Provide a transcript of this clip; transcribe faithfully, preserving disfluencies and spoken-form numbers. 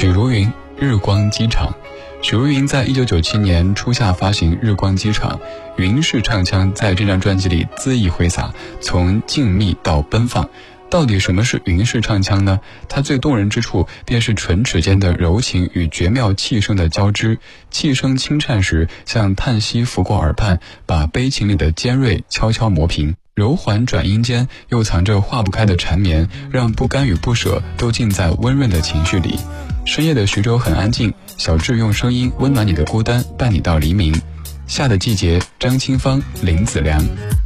许茹芸《日光机场》。许茹芸在一九九七年初夏发行《日光机场》，云式唱腔在这张专辑里恣意挥洒，从静谧到奔放。到底什么是云式唱腔呢？它最动人之处便是唇齿间的柔情与绝妙气声的交织，气声轻颤时像叹息拂过耳畔，把悲情里的尖锐悄悄磨平，柔缓转音间又藏着化不开的缠绵，让不甘与不舍都浸在温润的情绪里。深夜的徐州很安静，小智用声音温暖你的孤单，伴你到黎明。夏的季节，张清芳、林子良。